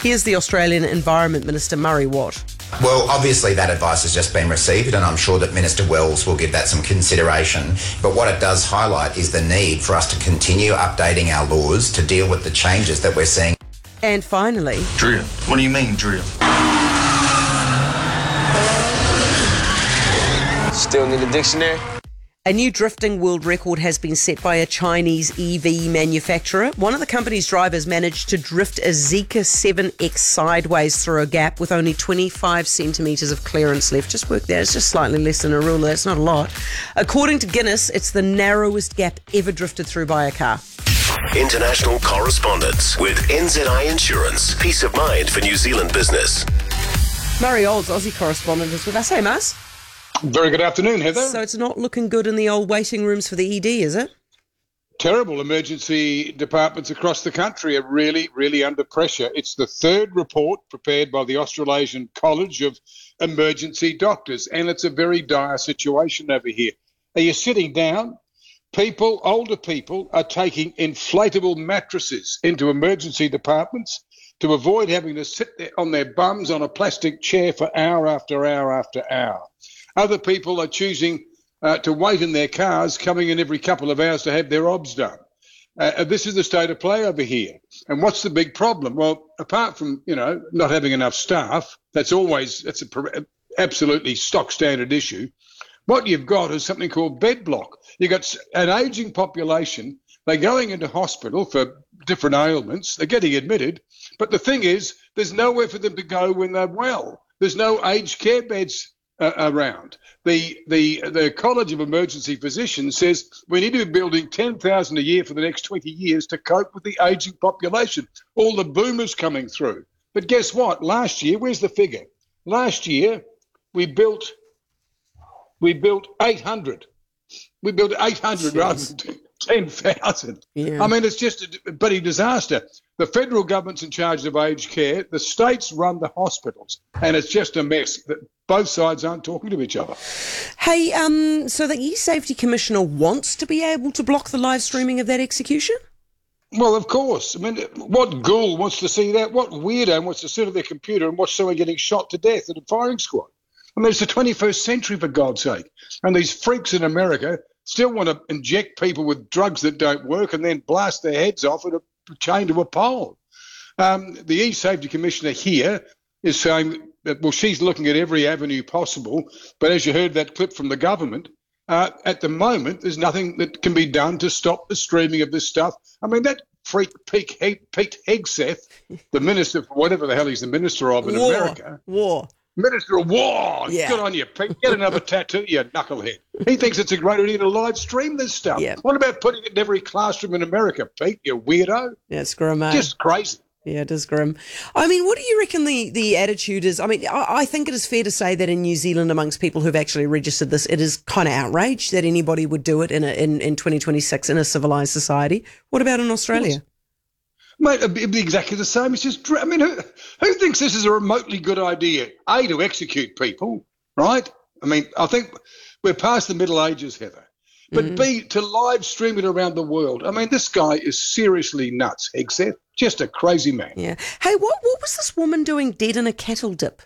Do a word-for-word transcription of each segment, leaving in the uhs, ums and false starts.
Here's the Australian Environment Minister, Murray Watt. Well, obviously that advice has just been received, and I'm sure that Minister Wells will give that some consideration. But what it does highlight is the need for us to continue updating our laws to deal with the changes that we're seeing. And finally... Drill. What do you mean, drill? Still need a dictionary? A new drifting world record has been set by a Chinese E V manufacturer. One of the company's drivers managed to drift a Zeekr seven X sideways through a gap with only twenty-five centimetres of clearance left. Just work there. It's just slightly less than a ruler. That's not a lot. According to Guinness, it's the narrowest gap ever drifted through by a car. International correspondence with N Z I Insurance. Peace of mind for New Zealand business. Murray Olds, Aussie correspondent, is with us. Hey, Mars. Very good afternoon, Heather. So it's not looking good in the old waiting rooms for the E D, is it? Terrible. Emergency departments across the country are really, really under pressure. It's the third report prepared by the Australasian College of Emergency Doctors, and it's a very dire situation over here. Are you sitting down? People, older people, are taking inflatable mattresses into emergency departments to avoid having to sit there on their bums on a plastic chair for hour after hour after hour. Other people are choosing uh, to wait in their cars, coming in every couple of hours to have their obs done. Uh, this is the state of play over here. And what's the big problem? Well, apart from, you know, not having enough staff, that's always, that's a absolutely stock standard issue. What you've got is something called bed block. You've got an ageing population. They're going into hospital for different ailments. They're getting admitted. But the thing is, there's nowhere for them to go when they're well. There's no aged care beds Uh, around. The, the the College of Emergency Physicians says we need to be building ten thousand a year for the next twenty years to cope with the ageing population, all the boomers coming through. But guess what? Last year, where's the figure? Last year, we built we built eight hundred. We built eight hundred rather than ten thousand. Yeah. I mean, it's just a bloody disaster. The federal government's in charge of aged care. The states run the hospitals, and it's just a mess. Both sides aren't talking to each other. Hey, um, so the E-Safety Commissioner wants to be able to block the live streaming of that execution? Well, of course. I mean, what ghoul wants to see that? What weirdo wants to sit at their computer and watch someone getting shot to death at a firing squad? I mean, it's the twenty-first century, for God's sake. And these freaks in America still want to inject people with drugs that don't work and then blast their heads off at a chained to a pole. Um, the E-Safety Commissioner here is saying that, well, she's looking at every avenue possible, but as you heard that clip from the government, uh, at the moment there's nothing that can be done to stop the streaming of this stuff. I mean, that freak Pete, Pete Hegseth, the minister, for whatever the hell he's the minister of in War. America. War. Minister of War. Yeah. Good on you, Pete. Get another tattoo, you knucklehead. He thinks it's a great idea to live stream this stuff. Yeah. What about putting it in every classroom in America, Pete, you weirdo? Yeah, it's grim, eh? Just crazy. Yeah, it is grim. I mean, what do you reckon the, the attitude is? I mean, I, I think it is fair to say that in New Zealand, amongst people who've actually registered this, it is kind of outraged that anybody would do it in, a, in in twenty twenty-six in a civilised society. What about in Australia? Mate, it'd be exactly the same. It's just, I mean, who, who thinks this is a remotely good idea? A, to execute people, right? I mean, I think we're past the Middle Ages, Heather. But mm-hmm. B, to live stream it around the world. I mean, this guy is seriously nuts, Hegseth. Just a crazy man. Yeah. Hey, what, what was this woman doing dead in a cattle dip?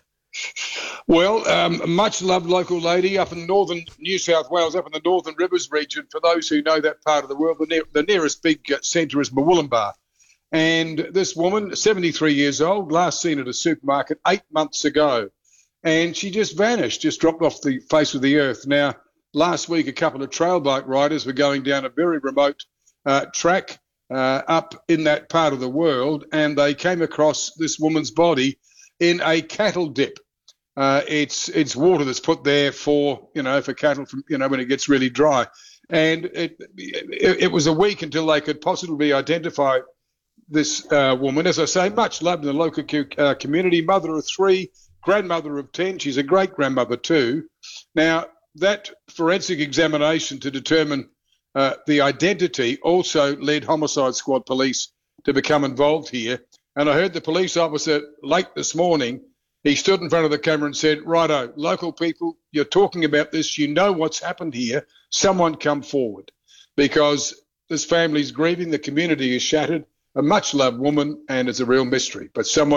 Well, um, a much-loved local lady up in northern New South Wales, up in the Northern Rivers region. For those who know that part of the world, the, near, the nearest big uh, centre is Murwillumbah. And this woman, seventy-three years old, last seen at a supermarket eight months ago. And she just vanished, just dropped off the face of the earth. Now, last week, a couple of trail bike riders were going down a very remote uh, track uh, up in that part of the world, and they came across this woman's body in a cattle dip. Uh, it's it's water that's put there for, you know, for cattle, from, you know, when it gets really dry. And it, it, it was a week until they could possibly identify this uh, woman. As I say, much loved in the local uh, community, mother of three, grandmother of ten. She's a great-grandmother too. Now, that forensic examination to determine uh, the identity also led Homicide Squad Police to become involved here. And I heard the police officer late this morning, he stood in front of the camera and said, righto, local people, you're talking about this, you know what's happened here, someone come forward. Because this family's grieving, the community is shattered, a much-loved woman, and it's a real mystery. But someone